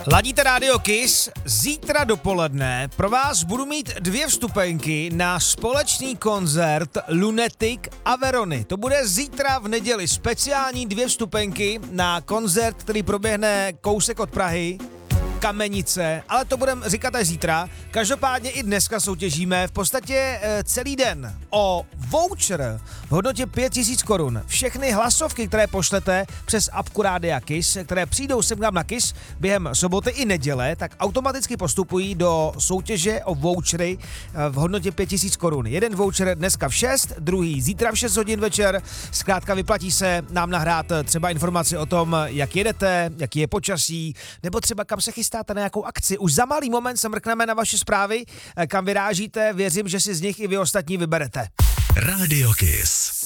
Ladíte Radio Kiss, zítra dopoledne pro vás budu mít 2 vstupenky na společný koncert Lunatic a Verony. To bude zítra v neděli, speciální 2 vstupenky na koncert, který proběhne kousek od Prahy, Kamenice, ale to budeme říkat až zítra. Každopádně i dneska soutěžíme v podstatě celý den o voucher v hodnotě 5000 korun. Všechny hlasovky, které pošlete přes apku Rádia Kiss, které přijdou sem na Kiss během soboty i neděle, tak automaticky postupují do soutěže o vouchery v hodnotě 5000 korun. Jeden voucher dneska v 6, druhý zítra v 6 hodin večer. Zkrátka vyplatí se nám nahrát třeba informaci o tom, jak jedete, jaký je počasí, nebo třeba kam se chystáte na nějakou akci. Už za malý moment se mrkneme na vaše zprávy, kam vyrážíte, věřím, že si z nich i vy ostatní vyberete. Radio Kiss.